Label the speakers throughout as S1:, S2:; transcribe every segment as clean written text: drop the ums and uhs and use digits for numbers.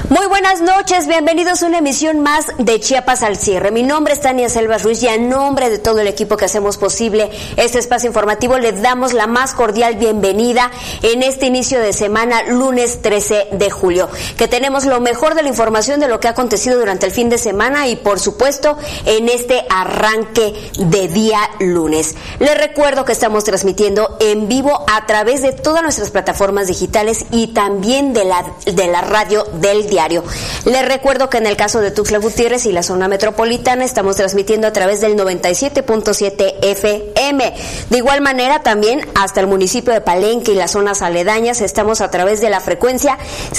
S1: Muy buenas noches, bienvenidos a una emisión más de Chiapas al cierre. Mi nombre es Tania Selvas Ruiz y a nombre de todo el equipo que hacemos posible este espacio informativo les damos la más cordial bienvenida en este inicio de semana, lunes 13 de julio. Que tenemos lo mejor de la información de lo que ha acontecido durante el fin de semana y por supuesto en este arranque de día lunes. Les recuerdo que estamos transmitiendo en vivo a través de todas nuestras plataformas digitales y también de la radio del diario. Les recuerdo que en el caso de Tuxtla Gutiérrez y la zona metropolitana estamos transmitiendo a través del 97.7 FM. De igual manera también hasta el municipio de Palenque y las zonas aledañas estamos a través de la frecuencia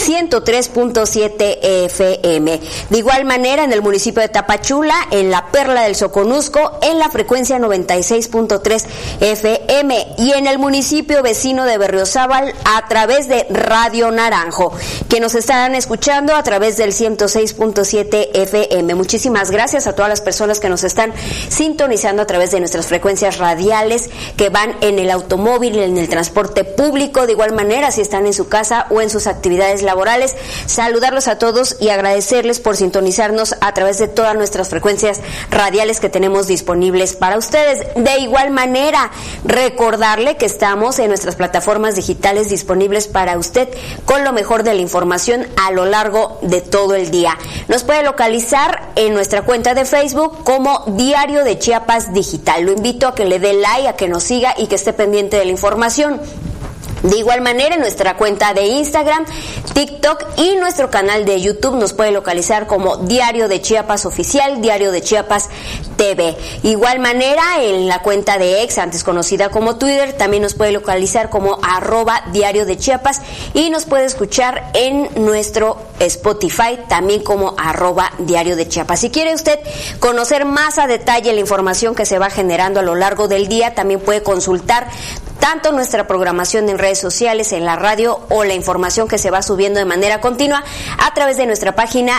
S1: 103.7 FM. De igual manera en el municipio de Tapachula, en la Perla del Soconusco, en la frecuencia 96.3 FM y en el municipio vecino de Berriozábal a través de Radio Naranjo, que nos estarán escuchando a través del 106.7 FM. Muchísimas gracias a todas las personas que nos están sintonizando a través de nuestras frecuencias radiales que van en el automóvil, en el transporte público. De igual manera, si están en su casa o en sus actividades laborales, saludarlos a todos y agradecerles por sintonizarnos a través de todas nuestras frecuencias radiales que tenemos disponibles para ustedes. De igual manera, recordarle que estamos en nuestras plataformas digitales disponibles para usted con lo mejor de la información a lo largo de todo el día. Nos puede localizar en nuestra cuenta de Facebook como Diario de Chiapas Digital. Lo invito a que le dé like, a que nos siga y que esté pendiente de la información. De igual manera, en nuestra cuenta de Instagram, TikTok y nuestro canal de YouTube nos puede localizar como Diario de Chiapas Oficial, Diario de Chiapas TV. Igual manera, en la cuenta de X, antes conocida como Twitter, también nos puede localizar como @Diario de Chiapas y nos puede escuchar en nuestro Spotify, también como @Diario de Chiapas. Si quiere usted conocer más a detalle la información que se va generando a lo largo del día, también puede consultar tanto nuestra programación en redes sociales, en la radio o la información que se va subiendo de manera continua a través de nuestra página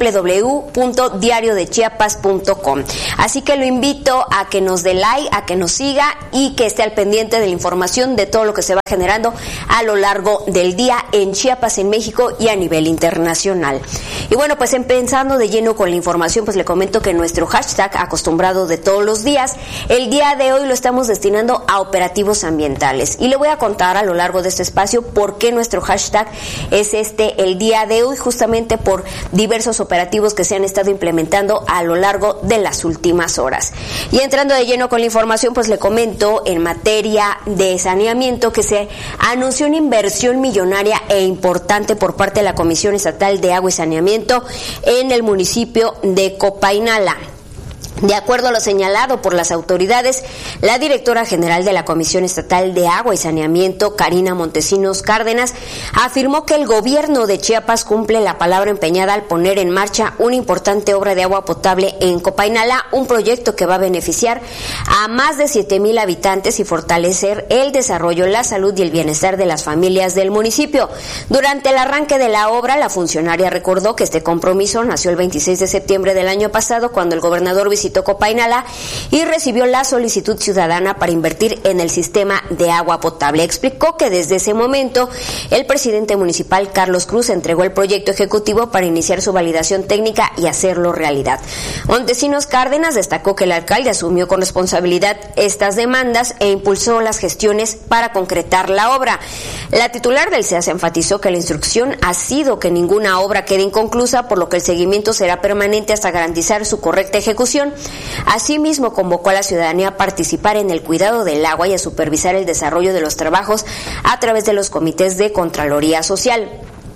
S1: www.diariodechiapas.com. Así que lo invito a que nos dé like, a que nos siga y que esté al pendiente de la información de todo lo que se va generando a lo largo del día en Chiapas, en México y a nivel internacional. Y bueno, pues empezando de lleno con la información, pues le comento que nuestro hashtag acostumbrado de todos los días, el día de hoy lo estamos destinando a operativos ambientales. Y le voy a contar a lo largo de este espacio por qué nuestro hashtag es el día de hoy, justamente por diversos operativos que se han estado implementando a lo largo de las últimas horas. Y entrando de lleno con la información, pues le comento en materia de saneamiento que se anunció una inversión millonaria e importante por parte de la Comisión Estatal de Agua y Saneamiento en el municipio de Copainala. De acuerdo a lo señalado por las autoridades, la directora general de la Comisión Estatal de Agua y Saneamiento, Karina Montesinos Cárdenas, afirmó que el gobierno de Chiapas cumple la palabra empeñada al poner en marcha una importante obra de agua potable en Copainala, un proyecto que va a beneficiar a más de 7,000 habitantes y fortalecer el desarrollo, la salud y el bienestar de las familias del municipio. Durante el arranque de la obra, la funcionaria recordó que este compromiso nació el 26 de septiembre del año pasado, cuando el gobernador visitó Copainala y recibió la solicitud ciudadana para invertir en el sistema de agua potable. Explicó que desde ese momento el presidente municipal Carlos Cruz entregó el proyecto ejecutivo para iniciar su validación técnica y hacerlo realidad. Montesinos Cárdenas destacó que el alcalde asumió con responsabilidad estas demandas e impulsó las gestiones para concretar la obra. La titular del CEAS enfatizó que la instrucción ha sido que ninguna obra quede inconclusa, por lo que el seguimiento será permanente hasta garantizar su correcta ejecución. Asimismo, convocó a la ciudadanía a participar en el cuidado del agua y a supervisar el desarrollo de los trabajos a través de los comités de Contraloría Social.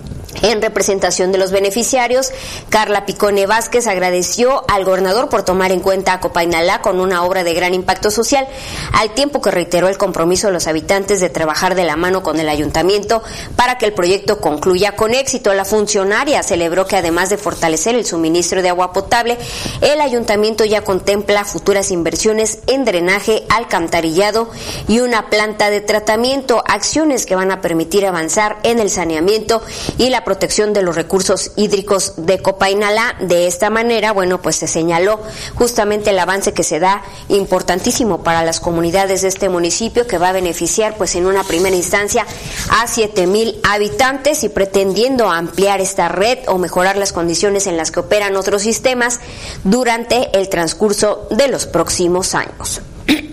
S1: En representación de los beneficiarios, Carla Picone Vázquez agradeció al gobernador por tomar en cuenta a Copainala con una obra de gran impacto social, al tiempo que reiteró el compromiso de los habitantes de trabajar de la mano con el ayuntamiento para que el proyecto concluya con éxito. La funcionaria celebró que además de fortalecer el suministro de agua potable, el ayuntamiento ya contempla futuras inversiones en drenaje, alcantarillado y una planta de tratamiento, acciones que van a permitir avanzar en el saneamiento y la la protección de los recursos hídricos de Copainalá. De esta manera, bueno, pues se señaló justamente el avance que se da importantísimo para las comunidades de este municipio, que va a beneficiar pues en una primera instancia a 7,000 habitantes, y pretendiendo ampliar esta red o mejorar las condiciones en las que operan otros sistemas durante el transcurso de los próximos años.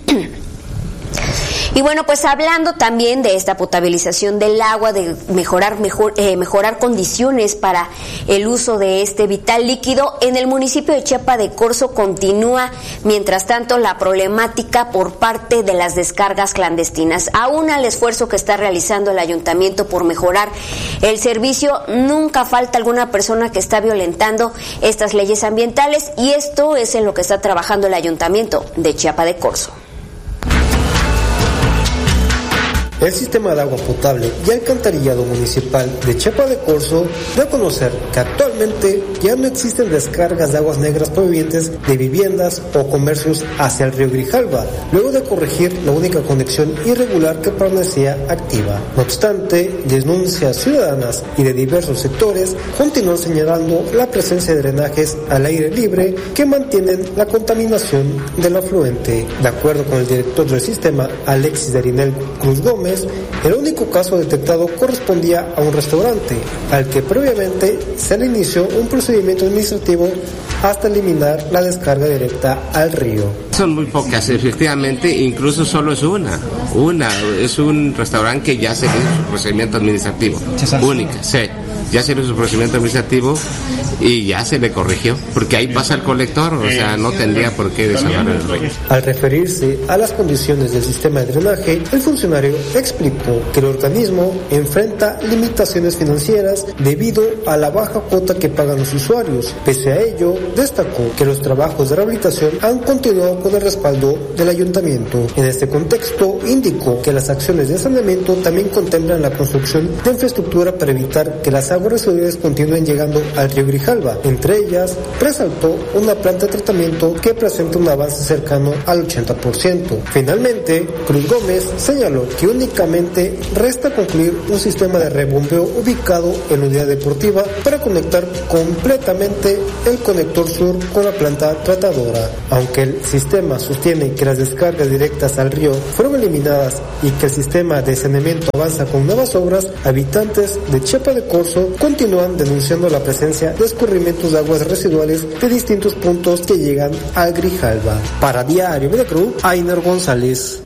S1: Y bueno, pues hablando también de esta potabilización del agua, de mejorar condiciones para el uso de este vital líquido, en el municipio de Chiapa de Corzo continúa, mientras tanto, la problemática por parte de las descargas clandestinas. Aún al esfuerzo que está realizando el ayuntamiento por mejorar el servicio, nunca falta alguna persona que está violentando estas leyes ambientales, y esto es en lo que está trabajando el ayuntamiento de Chiapa de Corzo.
S2: El sistema de agua potable y alcantarillado municipal de Chiapa de Corzo da a conocer que actualmente ya no existen descargas de aguas negras provenientes de viviendas o comercios hacia el río Grijalva, luego de corregir la única conexión irregular que permanecía activa. No obstante, denuncias ciudadanas y de diversos sectores continúan señalando la presencia de drenajes al aire libre que mantienen la contaminación del afluente. De acuerdo con el director del sistema, Alexis Darinel Cruz Gómez, el único caso detectado correspondía a un restaurante, al que previamente se le inició un procedimiento administrativo hasta eliminar la descarga directa al río.
S3: Son muy pocas, efectivamente, incluso solo es una, es un restaurante que ya se hizo su procedimiento administrativo, única, sí, ya se hizo su procedimiento administrativo y ya se le corrigió, porque ahí pasa el colector, o sea, no tendría por qué desabar el río.
S2: Al referirse a las condiciones del sistema de drenaje, el funcionario explicó que el organismo enfrenta limitaciones financieras debido a la baja cuota que pagan los usuarios. Pese a ello, destacó que los trabajos de rehabilitación han continuado con el respaldo del ayuntamiento. En este contexto, indicó que las acciones de saneamiento también contemplan la construcción de infraestructura para evitar que las aguas residuales continúen llegando al río Grijalva. Entre ellas, resaltó una planta de tratamiento que presenta un avance cercano al 80%. Finalmente, Cruz Gómez señaló que únicamente resta concluir un sistema de rebombeo ubicado en la unidad deportiva para conectar completamente el conector sur con la planta tratadora. Aunque el sistema sostiene que las descargas directas al río fueron eliminadas y que el sistema de saneamiento avanza con nuevas obras, habitantes de Chiapa de Corzo continúan denunciando la presencia de escurrimientos de aguas residuales de distintos puntos que llegan al Grijalva. Para Diario Veracruz, Ainer González.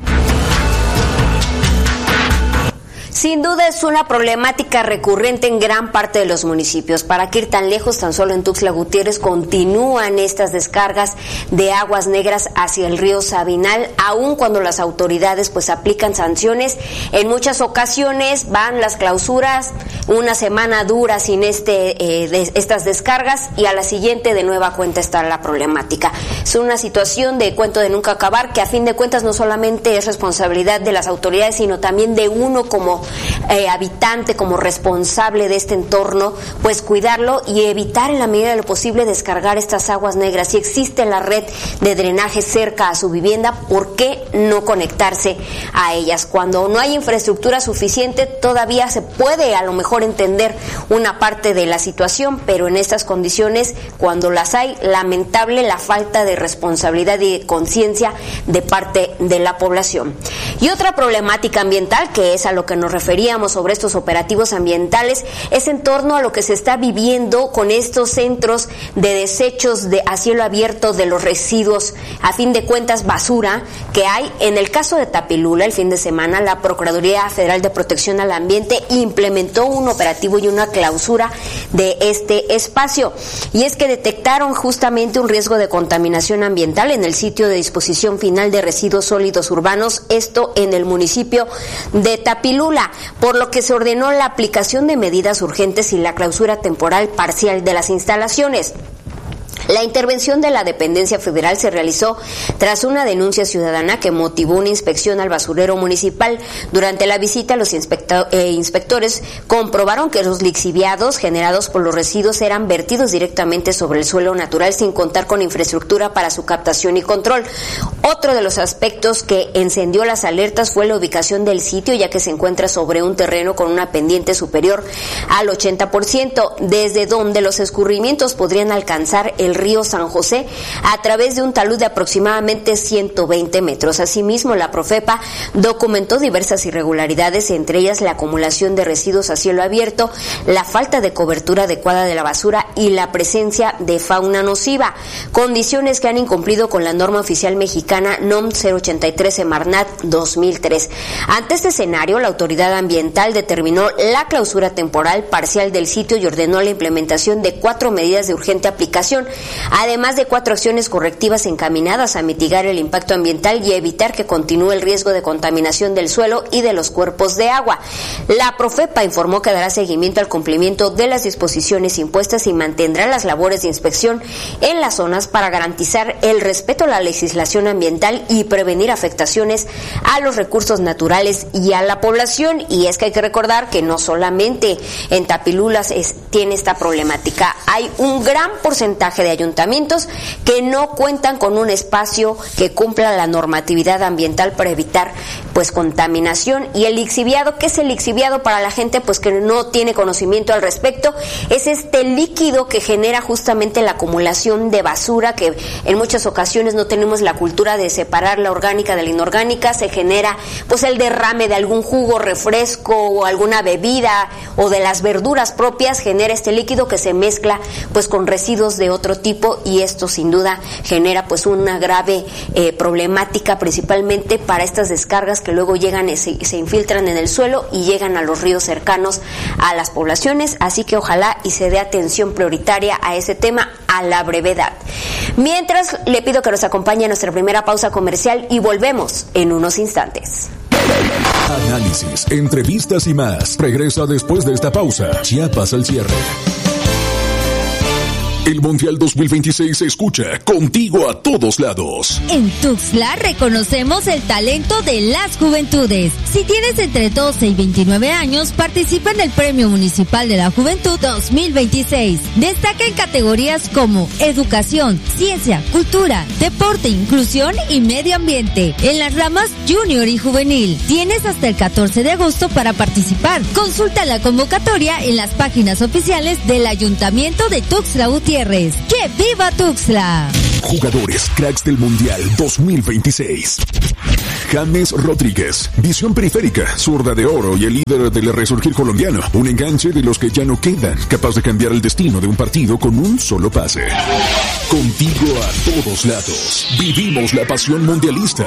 S1: Sin duda es una problemática recurrente en gran parte de los municipios. Para que ir tan lejos, tan solo en Tuxtla Gutiérrez continúan estas descargas de aguas negras hacia el río Sabinal, aun cuando las autoridades pues aplican sanciones. En muchas ocasiones van las clausuras, una semana dura sin estas descargas, y a la siguiente de nueva cuenta está la problemática. Es una situación de cuento de nunca acabar, que a fin de cuentas no solamente es responsabilidad de las autoridades, sino también de uno como habitante, como responsable de este entorno, pues cuidarlo y evitar en la medida de lo posible descargar estas aguas negras. Si existe la red de drenaje cerca a su vivienda, ¿por qué no conectarse a ellas? Cuando no hay infraestructura suficiente, todavía se puede a lo mejor entender una parte de la situación, pero en estas condiciones, cuando las hay, lamentable la falta de responsabilidad y de conciencia de parte de la población. Y otra problemática ambiental, que es a lo que nos referíamos sobre estos operativos ambientales, es en torno a lo que se está viviendo con estos centros de desechos a cielo abierto de los residuos, a fin de cuentas basura, que hay. En el caso de Tapilula, el fin de semana, la Procuraduría Federal de Protección al Ambiente implementó un operativo y una clausura de este espacio, y es que detectaron justamente un riesgo de contaminación ambiental en el sitio de disposición final de residuos sólidos urbanos, esto en el municipio de Tapilula, por lo que se ordenó la aplicación de medidas urgentes y la clausura temporal parcial de las instalaciones. La intervención de la dependencia federal se realizó tras una denuncia ciudadana que motivó una inspección al basurero municipal. Durante la visita, los inspectores comprobaron que los lixiviados generados por los residuos eran vertidos directamente sobre el suelo natural sin contar con infraestructura para su captación y control. Otro de los aspectos que encendió las alertas fue la ubicación del sitio, ya que se encuentra sobre un terreno con una pendiente superior al 80%, desde donde los escurrimientos podrían alcanzar el río San José a través de un talud de aproximadamente 120 metros. Asimismo, la Profepa documentó diversas irregularidades, entre ellas la acumulación de residuos a cielo abierto, la falta de cobertura adecuada de la basura y la presencia de fauna nociva, condiciones que han incumplido con la norma oficial mexicana NOM 083 Semarnat 2003. Ante este escenario, la autoridad ambiental determinó la clausura temporal parcial del sitio y ordenó la implementación de 4 medidas de urgente aplicación, además de 4 acciones correctivas encaminadas a mitigar el impacto ambiental y evitar que continúe el riesgo de contaminación del suelo y de los cuerpos de agua. La Profepa informó que dará seguimiento al cumplimiento de las disposiciones impuestas y mantendrá las labores de inspección en las zonas para garantizar el respeto a la legislación ambiental y prevenir afectaciones a los recursos naturales y a la población. Y es que hay que recordar que no solamente en Tapilulas tiene esta problemática, hay un gran porcentaje de ayuntamientos que no cuentan con un espacio que cumpla la normatividad ambiental para evitar pues contaminación. Y el lixiviado, ¿qué es el lixiviado? Para la gente pues que no tiene conocimiento al respecto, es este líquido que genera justamente la acumulación de basura, que en muchas ocasiones no tenemos la cultura de separar la orgánica de la inorgánica. Se genera pues el derrame de algún jugo, refresco o alguna bebida, o de las verduras propias, genera este líquido que se mezcla pues con residuos de otro tipo, y esto sin duda genera pues una grave problemática, principalmente para estas descargas que luego llegan, se infiltran en el suelo y llegan a los ríos cercanos a las poblaciones. Así que ojalá y se dé atención prioritaria a ese tema a la brevedad. Mientras, le pido que nos acompañe a nuestra primera pausa comercial y volvemos en unos instantes.
S4: Análisis, entrevistas y más. Regresa después de esta pausa. Chiapas al cierre. El Mundial 2026 se escucha contigo a todos lados.
S5: En Tuxtla reconocemos el talento de las juventudes. Si tienes entre 12 y 29 años, participa en el Premio Municipal de la Juventud 2026. Destaca en categorías como educación, ciencia, cultura, deporte, inclusión y medio ambiente. En las ramas junior y juvenil. Tienes hasta el 14 de agosto para participar. Consulta la convocatoria en las páginas oficiales del Ayuntamiento de Tuxtla Gutiérrez. ¡Que viva Tuxtla!
S4: Jugadores cracks del Mundial 2026. James Rodríguez, visión periférica, zurda de oro y el líder del resurgir colombiano. Un enganche de los que ya no quedan, capaz de cambiar el destino de un partido con un solo pase. Contigo a todos lados. Vivimos la pasión mundialista.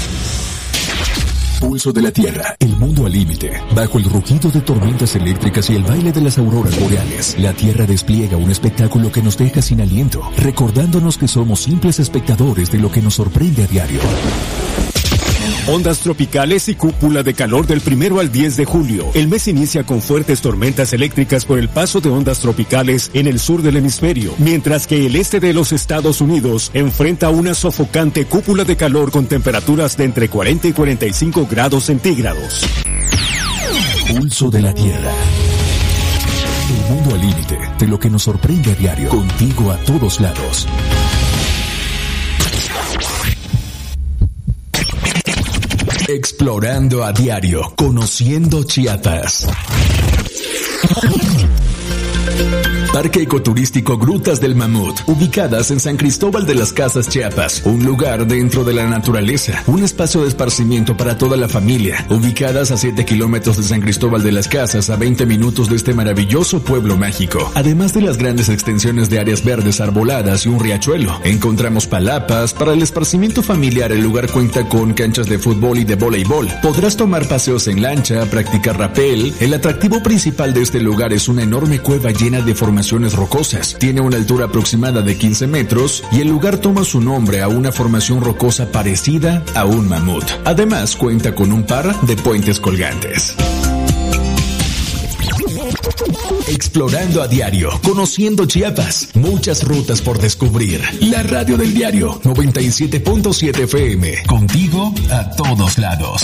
S4: Pulso de la Tierra, el mundo al límite. Bajo el rugido de tormentas eléctricas y el baile de las auroras boreales, la Tierra despliega un espectáculo que nos deja sin aliento, recordándonos que somos simples espectadores de lo que nos sorprende a diario.
S6: Ondas tropicales y cúpula de calor del 1 al 10 de julio. El mes inicia con fuertes tormentas eléctricas por el paso de ondas tropicales en el sur del hemisferio, mientras que el este de los Estados Unidos enfrenta una sofocante cúpula de calor con temperaturas de entre 40 y 45 grados centígrados.
S4: Pulso de la Tierra. El mundo al límite de lo que nos sorprende a diario. Contigo a todos lados. Explorando a diario, conociendo Chiapas. Parque Ecoturístico Grutas del Mamut, ubicadas en San Cristóbal de las Casas, Chiapas, un lugar dentro de la naturaleza, un espacio de esparcimiento para toda la familia, ubicadas a 7 kilómetros de San Cristóbal de las Casas, a 20 minutos de este maravilloso pueblo mágico. Además de las grandes extensiones de áreas verdes arboladas y un riachuelo, encontramos palapas. Para el esparcimiento familiar, el lugar cuenta con canchas de fútbol y de voleibol. Podrás tomar paseos en lancha, practicar rapel. El atractivo principal de este lugar es una enorme cueva llena de formaciones rocosas. Tiene una altura aproximada de 15 metros y el lugar toma su nombre a una formación rocosa parecida a un mamut. Además, cuenta con un par de puentes colgantes. Explorando a diario, conociendo Chiapas, muchas rutas por descubrir. La radio del diario 97.7 FM, contigo a todos lados.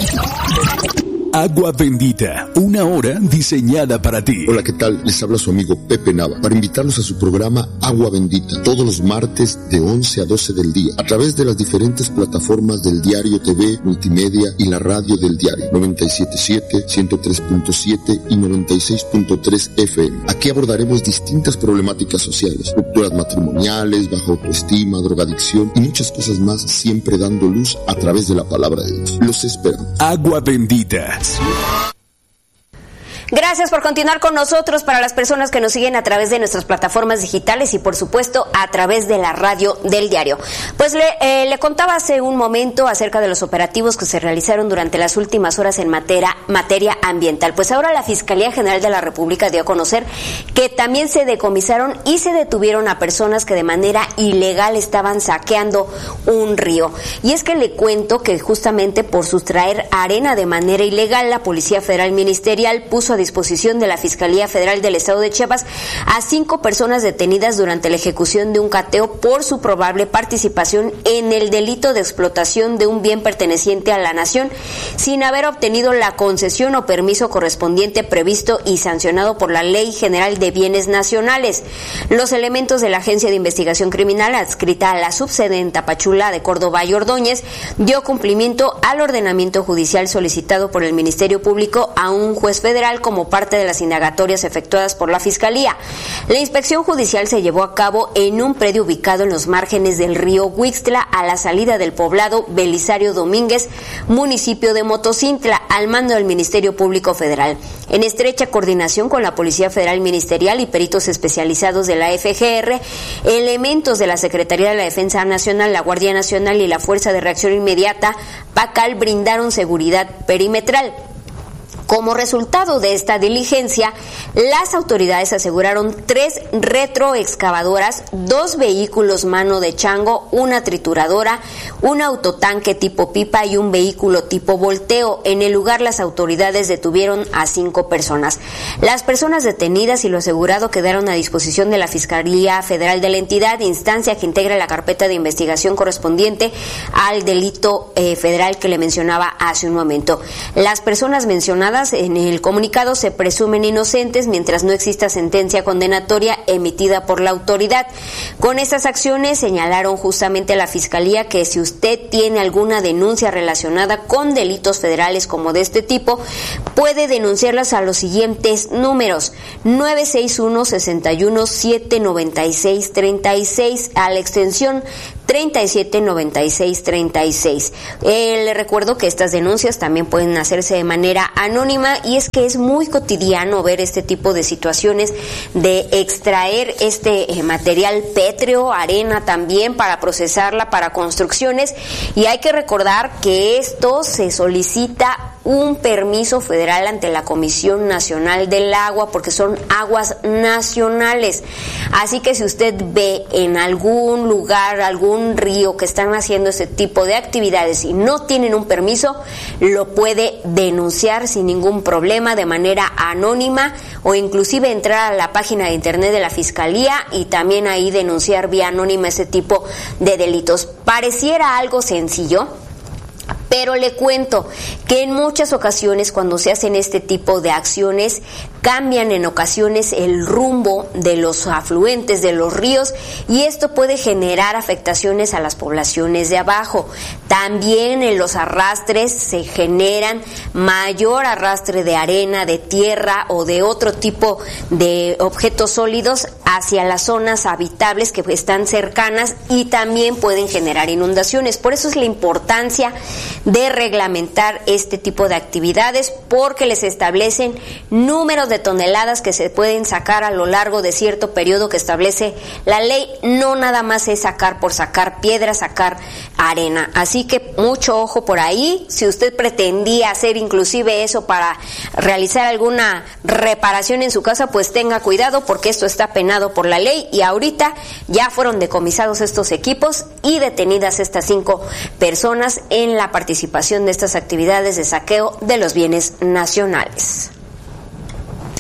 S4: Agua Bendita, una hora diseñada para ti.
S7: Hola, ¿qué tal? Les habla su amigo Pepe Nava para invitarlos a su programa Agua Bendita, todos los martes de 11 a 12 del día, a través de las diferentes plataformas del Diario TV, Multimedia y la radio del diario, 97.7, 103.7 y 96.3 FM. Aquí abordaremos distintas problemáticas sociales, rupturas matrimoniales, baja autoestima, drogadicción y muchas cosas más, siempre dando luz a través de la palabra de Dios. Los esperamos.
S4: Agua Bendita.
S1: Gracias por continuar con nosotros. Para las personas que nos siguen a través de nuestras plataformas digitales y por supuesto a través de la radio del diario. Pues le contaba hace un momento acerca de los operativos que se realizaron durante las últimas horas en materia ambiental. Pues ahora la Fiscalía General de la República dio a conocer que también se decomisaron y se detuvieron a personas que de manera ilegal estaban saqueando un río. Y es que le cuento que justamente por sustraer arena de manera ilegal, la Policía Federal Ministerial puso a disposición de la Fiscalía Federal del Estado de Chiapas a 5 personas detenidas durante la ejecución de un cateo por su probable participación en el delito de explotación de un bien perteneciente a la nación sin haber obtenido la concesión o permiso correspondiente previsto y sancionado por la Ley General de Bienes Nacionales. Los elementos de la Agencia de Investigación Criminal adscrita a la subsede en Tapachula de Córdoba y Ordóñez dio cumplimiento al ordenamiento judicial solicitado por el Ministerio Público a un juez federal como parte de las indagatorias efectuadas por la Fiscalía. La inspección judicial se llevó a cabo en un predio ubicado en los márgenes del río Huixtla, a la salida del poblado Belisario Domínguez, municipio de Motocintla, al mando del Ministerio Público Federal. En estrecha coordinación con la Policía Federal Ministerial y peritos especializados de la FGR, elementos de la Secretaría de la Defensa Nacional, la Guardia Nacional y la Fuerza de Reacción Inmediata, PACAL, brindaron seguridad perimetral. Como resultado de esta diligencia, las autoridades aseguraron 3 retroexcavadoras, 2 vehículos mano de chango, una trituradora, un autotanque tipo pipa y un vehículo tipo volteo. En el lugar, las autoridades detuvieron a 5 personas. Las personas detenidas y lo asegurado quedaron a disposición de la Fiscalía Federal de la entidad, instancia que integra la carpeta de investigación correspondiente al delito federal que le mencionaba hace un momento. Las personas mencionadas en el comunicado se presumen inocentes mientras no exista sentencia condenatoria emitida por la autoridad. Con estas acciones señalaron justamente a la Fiscalía que si usted tiene alguna denuncia relacionada con delitos federales como de este tipo, puede denunciarlas a los siguientes números: 961-61-796-36 a la extensión 379636. Le recuerdo que estas denuncias también pueden hacerse de manera anónima, y es que es muy cotidiano ver este tipo de situaciones de extraer este material pétreo, arena también, para procesarla para construcciones, y hay que recordar que esto se solicita un permiso federal ante la Comisión Nacional del Agua porque son aguas nacionales. Así que si usted ve en algún lugar, algún río que están haciendo este tipo de actividades y no tienen un permiso, lo puede denunciar sin ningún problema de manera anónima, o inclusive entrar a la página de internet de la Fiscalía y también ahí denunciar vía anónima ese tipo de delitos. Pareciera algo sencillo, pero le cuento que en muchas ocasiones cuando se hacen este tipo de acciones cambian en ocasiones el rumbo de los afluentes de los ríos, y esto puede generar afectaciones a las poblaciones de abajo. También en los arrastres se generan mayor arrastre de arena, de tierra o de otro tipo de objetos sólidos hacia las zonas habitables que están cercanas, y también pueden generar inundaciones. Por eso es la importancia de reglamentar este tipo de actividades, porque les establecen números de toneladas que se pueden sacar a lo largo de cierto periodo que establece la ley. No nada más es sacar por sacar piedra, sacar arena. Así que mucho ojo por ahí. Si usted pretendía hacer inclusive eso para realizar alguna reparación en su casa, pues tenga cuidado, porque esto está penado por la ley, y ahorita ya fueron decomisados estos equipos y detenidas estas 5 personas en la participación de estas actividades de saqueo de los bienes nacionales.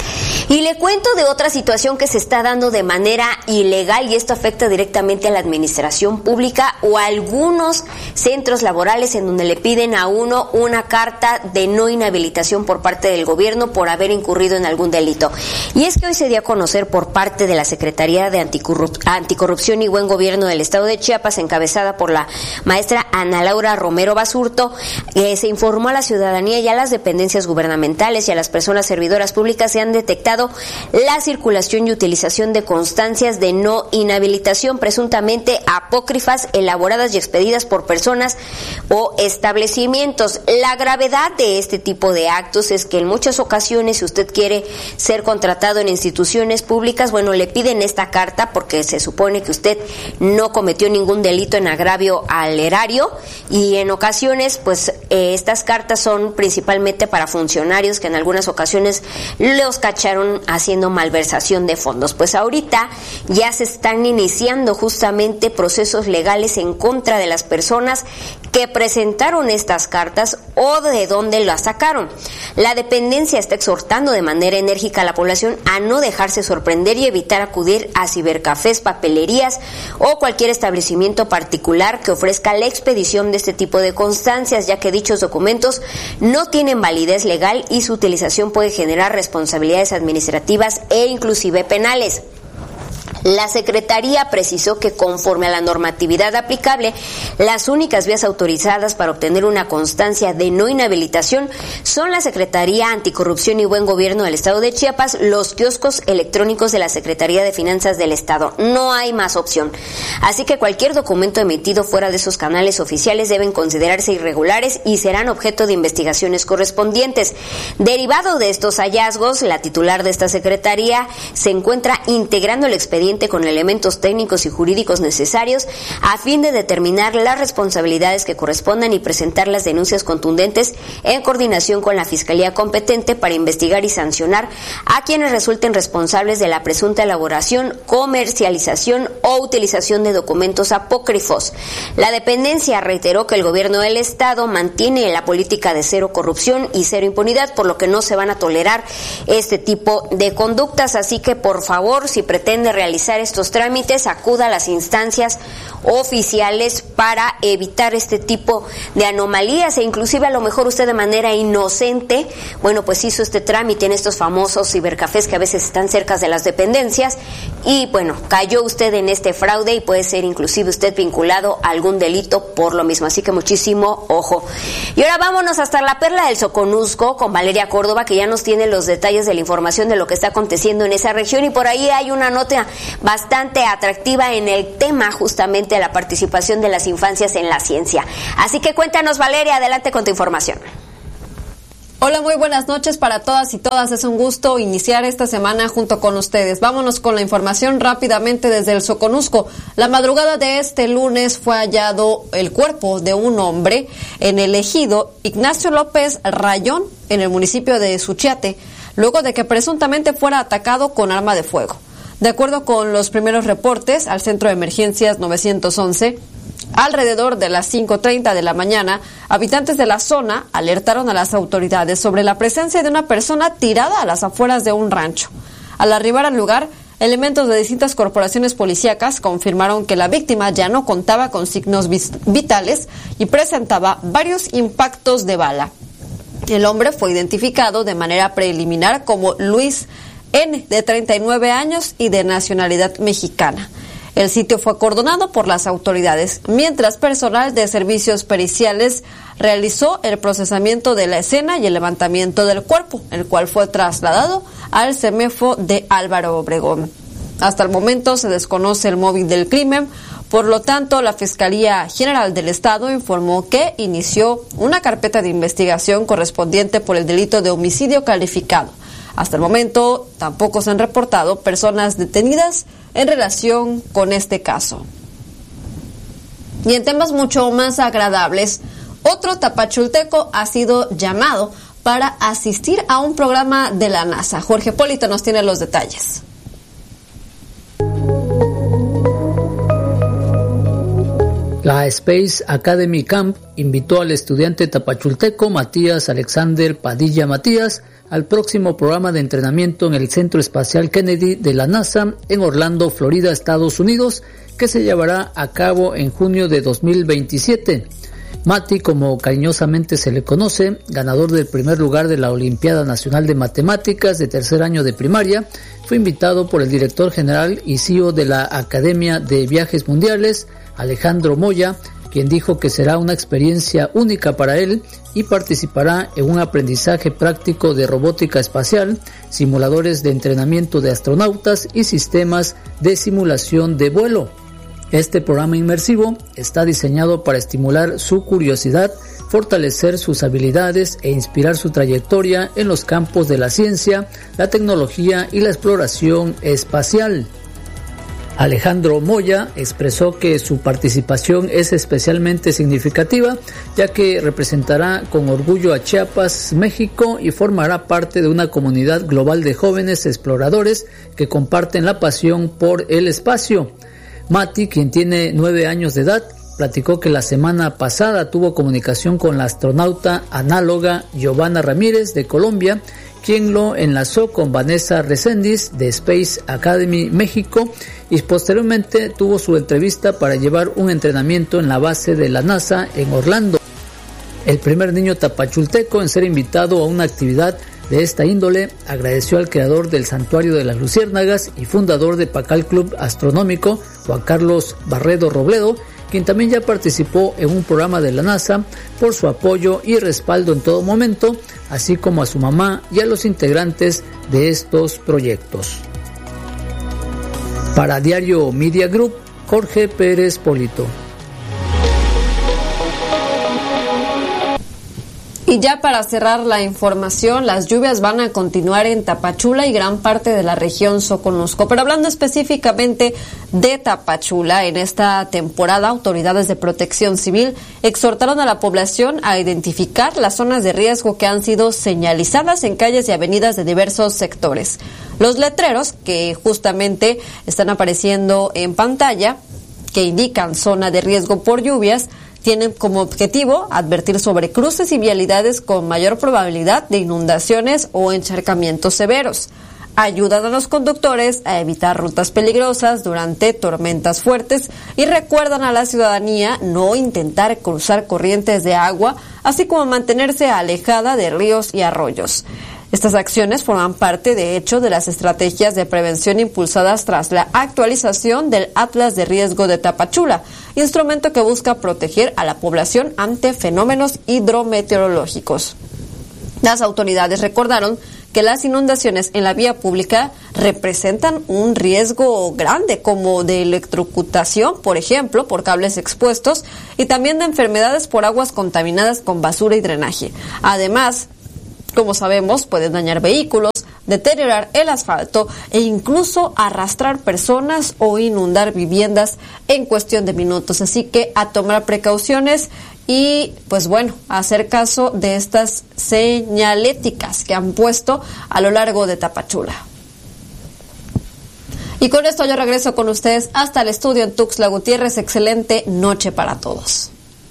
S1: Y le cuento de otra situación que se está dando de manera ilegal, y esto afecta directamente a la administración pública o a algunos centros laborales en donde le piden a uno una carta de no inhabilitación por parte del gobierno por haber incurrido en algún delito. Y es que hoy se dio a conocer por parte de la Secretaría de Anticorrupción y Buen Gobierno del Estado de Chiapas, encabezada por la maestra Ana Laura Romero Basurto, se informó a la ciudadanía y a las dependencias gubernamentales y a las personas servidoras públicas se han detectado la circulación y utilización de constancias de no inhabilitación presuntamente apócrifas, elaboradas y expedidas por personas o establecimientos. La gravedad de este tipo de actos es que en muchas ocasiones, si usted quiere ser contratado en instituciones públicas, bueno, le piden esta carta porque se supone que usted no cometió ningún delito en agravio al erario, y en ocasiones pues estas cartas son principalmente para funcionarios que en algunas ocasiones los cacharon haciendo malversación de fondos. Pues ahorita ya se están iniciando justamente procesos legales en contra de las personas que presentaron estas cartas o de dónde las sacaron. La dependencia está exhortando de manera enérgica a la población a no dejarse sorprender y evitar acudir a cibercafés, papelerías o cualquier establecimiento particular que ofrezca la expedición de este tipo de constancias, ya que dichos documentos no tienen validez legal y su utilización puede generar responsabilidades administrativas e inclusive penales. La Secretaría precisó que conforme a la normatividad aplicable, las únicas vías autorizadas para obtener una constancia de no inhabilitación son la Secretaría Anticorrupción y Buen Gobierno del Estado de Chiapas, los kioscos electrónicos de la Secretaría de Finanzas del Estado. No hay más opción. Así que cualquier documento emitido fuera de esos canales oficiales deben considerarse irregulares y serán objeto de investigaciones correspondientes. Derivado de estos hallazgos, la titular de esta Secretaría se encuentra integrando el expediente con elementos técnicos y jurídicos necesarios a fin de determinar las responsabilidades que correspondan y presentar las denuncias contundentes en coordinación con la Fiscalía competente para investigar y sancionar a quienes resulten responsables de la presunta elaboración, comercialización o utilización de documentos apócrifos. La dependencia reiteró que el gobierno del Estado mantiene la política de cero corrupción y cero impunidad, por lo que no se van a tolerar este tipo de conductas. Así que, por favor, si pretende realizar estos trámites, acuda a las instancias oficiales para evitar este tipo de anomalías, e inclusive a lo mejor usted de manera inocente, bueno, pues hizo este trámite en estos famosos cibercafés que a veces están cerca de las dependencias y bueno, cayó usted en este fraude y puede ser inclusive usted vinculado a algún delito por lo mismo, así que muchísimo ojo. Y ahora vámonos hasta la Perla del Soconusco con Valeria Córdoba, que ya nos tiene los detalles de la información de lo que está aconteciendo en esa región, y por ahí hay una nota bastante atractiva en el tema justamente de la participación de las infancias en la ciencia. Así que cuéntanos, Valeria, adelante con tu información.
S8: Hola, muy buenas noches para todas y todas. Es un gusto iniciar esta semana junto con ustedes. Vámonos con la información rápidamente desde el Soconusco. La madrugada de este lunes fue hallado el cuerpo de un hombre en el ejido Ignacio López Rayón, en el municipio de Suchiate, luego de que presuntamente fuera atacado con arma de fuego. De acuerdo con los primeros reportes al Centro de Emergencias 911, alrededor de las 5:30 de la mañana, habitantes de la zona alertaron a las autoridades sobre la presencia de una persona tirada a las afueras de un rancho. Al arribar al lugar, elementos de distintas corporaciones policíacas confirmaron que la víctima ya no contaba con signos vitales y presentaba varios impactos de bala. El hombre fue identificado de manera preliminar como Luis N., de 39 años y de nacionalidad mexicana. El sitio fue acordonado por las autoridades, mientras personal de servicios periciales realizó el procesamiento de la escena y el levantamiento del cuerpo, el cual fue trasladado al CEMEFO de Álvaro Obregón. Hasta el momento se desconoce el móvil del crimen, por lo tanto, la Fiscalía General del Estado informó que inició una carpeta de investigación correspondiente por el delito de homicidio calificado. Hasta el momento tampoco se han reportado personas detenidas en relación con este caso. Y en temas mucho más agradables, otro tapachulteco ha sido llamado para asistir a un programa de la NASA. Jorge Polito nos tiene los detalles.
S2: La
S9: La Space Academy Camp invitó al estudiante tapachulteco Matías Alexander Padilla Matías al próximo programa de entrenamiento en el Centro Espacial Kennedy de la NASA en Orlando, Florida, Estados Unidos, que se llevará a cabo en junio de 2027. Mati, como cariñosamente se le conoce, ganador del primer lugar de la Olimpiada Nacional de Matemáticas de tercer año de primaria, fue invitado por el director general y CEO de la Academia de Viajes Mundiales, Alejandro Moya, quien dijo que será una experiencia única para él y participará en un aprendizaje práctico de robótica espacial, simuladores de entrenamiento de astronautas y sistemas de simulación de vuelo. Este programa inmersivo está diseñado para estimular su curiosidad, fortalecer sus habilidades e inspirar su trayectoria en los campos de la ciencia, la tecnología y la exploración espacial. Alejandro Moya expresó que su participación es especialmente significativa, ya que representará con orgullo a Chiapas, México, y formará parte de una comunidad global de jóvenes exploradores que comparten la pasión por el espacio. Mati, quien tiene 9 años de edad, platicó que la semana pasada tuvo comunicación con la astronauta análoga Giovanna Ramírez de Colombia, quien lo enlazó con Vanessa Reséndiz de Space Academy México, y posteriormente tuvo su entrevista para llevar un entrenamiento en la base de la NASA en Orlando. El primer niño tapachulteco en ser invitado a una actividad de esta índole agradeció al creador del Santuario de las Luciérnagas y fundador de Pacal Club Astronómico, Juan Carlos Barredo Robledo, quien también ya participó en un programa de la NASA, por su apoyo y respaldo en todo momento, así como a su mamá y a los integrantes de estos proyectos. Para Diario Media Group, Jorge Pérez Polito.
S8: Y ya para cerrar la información, las lluvias van a continuar en Tapachula y gran parte de la región Soconusco. Pero hablando específicamente de Tapachula, en esta temporada, autoridades de protección civil exhortaron a la población a identificar las zonas de riesgo que han sido señalizadas en calles y avenidas de diversos sectores. Los letreros que justamente están apareciendo en pantalla, que indican zona de riesgo por lluvias, tienen como objetivo advertir sobre cruces y vialidades con mayor probabilidad de inundaciones o encharcamientos severos. Ayudan a los conductores a evitar rutas peligrosas durante tormentas fuertes y recuerdan a la ciudadanía no intentar cruzar corrientes de agua, así como mantenerse alejada de ríos y arroyos. Estas acciones forman parte, de hecho, de las estrategias de prevención impulsadas tras la actualización del Atlas de Riesgo de Tapachula, instrumento que busca proteger a la población ante fenómenos hidrometeorológicos. Las autoridades recordaron que las inundaciones en la vía pública representan un riesgo grande, como de electrocutación, por ejemplo, por cables expuestos, y también de enfermedades por aguas contaminadas con basura y drenaje. Además, como sabemos, pueden dañar vehículos, deteriorar el asfalto e incluso arrastrar personas o inundar viviendas en cuestión de minutos. Así que a tomar precauciones y, pues bueno, a hacer caso de estas señaléticas que han puesto a lo largo de Tapachula. Y con esto yo regreso con ustedes hasta el estudio en Tuxtla Gutiérrez. Excelente noche para todos.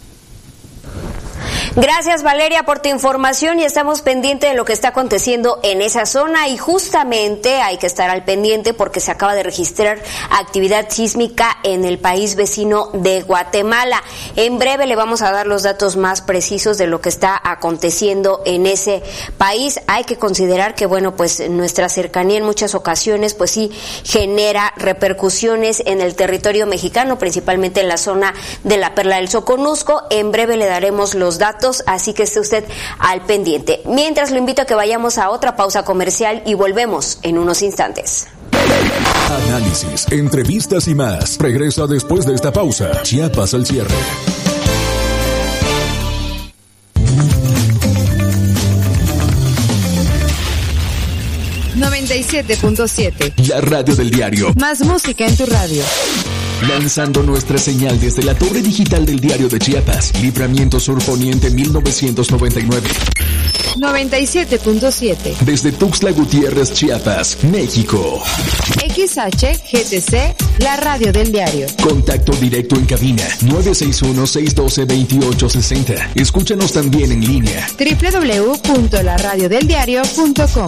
S1: Gracias, Valeria, por tu información, y estamos pendientes de lo que está aconteciendo en esa zona, y justamente hay que estar al pendiente porque se acaba de registrar actividad sísmica en el país vecino de Guatemala. En breve le vamos a dar los datos más precisos de lo que está aconteciendo en ese país. Hay que considerar que, bueno, pues nuestra cercanía en muchas ocasiones pues sí genera repercusiones en el territorio mexicano, principalmente en la zona de la Perla del Soconusco. En breve le daremos los datos, así que esté usted al pendiente. Mientras, lo invito a que vayamos a otra pausa comercial y volvemos en unos instantes.
S4: Análisis, entrevistas y más. Regresa después de esta pausa. Chiapas al cierre.
S5: ...97.7...
S4: La radio del diario.
S5: Más música en tu radio.
S4: Lanzando nuestra señal desde la torre digital del Diario de Chiapas, Libramiento Sur Poniente 1999.
S5: 97.7.
S4: Desde Tuxtla Gutiérrez, Chiapas, México.
S5: XHGTC
S10: la radio del diario.
S4: Contacto directo en cabina 961-612-2860. Escúchanos también en línea
S10: www.laradiodeldiario.com.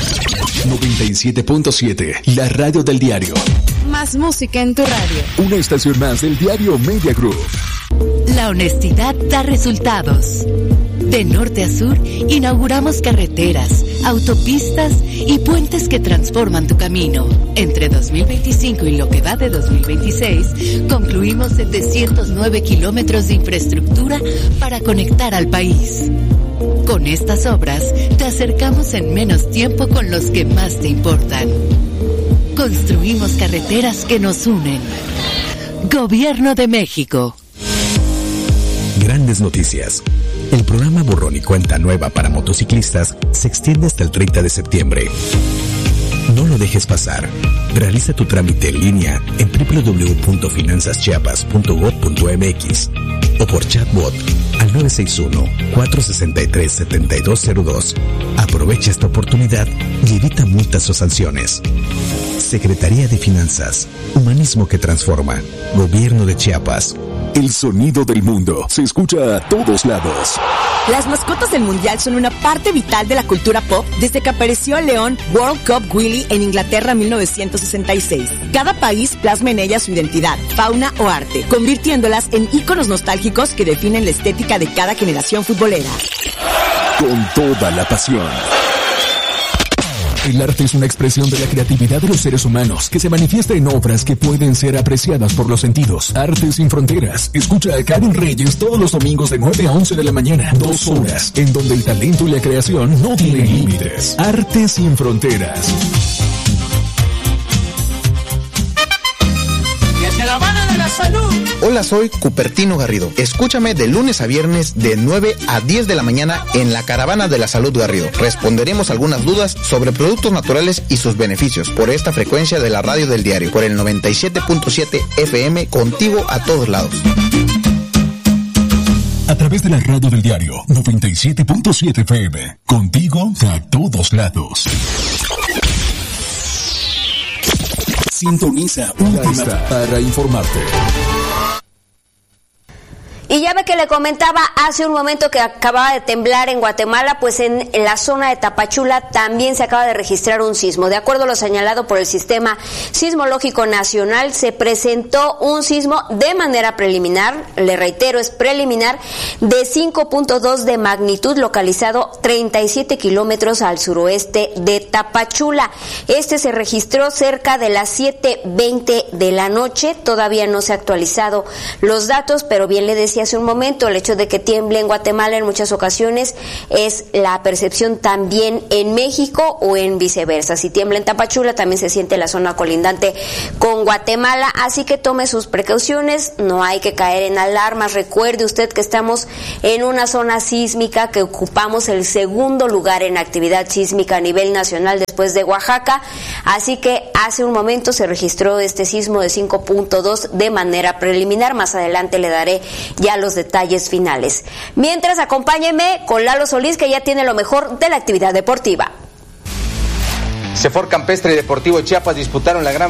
S4: 97.7, la radio del diario.
S10: Más música en tu radio.
S4: Una estación más del diario Media Group.
S11: La honestidad da resultados. De norte a sur, inauguramos carreteras, autopistas y puentes que transforman tu camino. Entre 2025 y lo que va de 2026, concluimos 709 kilómetros de infraestructura para conectar al país. Con estas obras, te acercamos en menos tiempo con los que más te importan. Construimos carreteras que nos unen. Gobierno de México.
S12: Grandes noticias. El programa Borrón y Cuenta Nueva para motociclistas se extiende hasta el 30 de septiembre. No lo dejes pasar. Realiza tu trámite en línea en www.finanzaschiapas.gov.mx o por chatbot al 961-463-7202. Aprovecha esta oportunidad y evita multas o sanciones. Secretaría de Finanzas, humanismo que transforma. Gobierno de Chiapas.
S4: El sonido del mundo se escucha a todos lados.
S13: Las mascotas del mundial son una parte vital de la cultura pop desde que apareció el león World Cup Willy en Inglaterra en 1966. Cada país plasma en ellas su identidad, fauna o arte, convirtiéndolas en íconos nostálgicos que definen la estética de cada generación futbolera.
S4: Con toda la pasión. El arte es una expresión de la creatividad de los seres humanos que se manifiesta en obras que pueden ser apreciadas por los sentidos. Arte sin fronteras. Escucha a Karen Reyes todos los domingos de 9 a 11 de la mañana. 2 horas, en donde el talento y la creación no tienen límites. Arte sin fronteras.
S14: Caravana de la Salud.
S15: Hola, soy Cupertino Garrido. Escúchame de lunes a viernes de 9 a 10 de la mañana en la Caravana de la Salud Garrido. Responderemos algunas dudas sobre productos naturales y sus beneficios por esta frecuencia de la radio del diario, por el 97.7 FM, contigo a todos lados.
S4: A través de la radio del diario 97.7 FM, contigo a todos lados. Sintoniza Última para informarte.
S1: Y ya ve que le comentaba hace un momento que acababa de temblar en Guatemala, pues en la zona de Tapachula también se acaba de registrar un sismo. De acuerdo a lo señalado por el Sistema Sismológico Nacional, se presentó un sismo de manera preliminar, le reitero, es preliminar, de 5.2 de magnitud, localizado 37 kilómetros al suroeste de Tapachula. Este se registró cerca de las 7:20 de la noche. Todavía no se ha actualizado los datos, pero bien le decía hace un momento, el hecho de que tiemble en Guatemala en muchas ocasiones es la percepción también en México o en viceversa. Si tiembla en Tapachula, también se siente en la zona colindante con Guatemala, así que tome sus precauciones, no hay que caer en alarmas. Recuerde usted que estamos en una zona sísmica, que ocupamos el segundo lugar en actividad sísmica a nivel nacional después de Oaxaca, así que hace un momento se registró este sismo de 5.2 de manera preliminar. Más adelante le daré ya los detalles finales. Mientras, acompáñeme con Lalo Solís, que ya tiene lo mejor de la actividad deportiva.
S16: CEFOR Campestre y Deportivo Chiapas disputaron la gran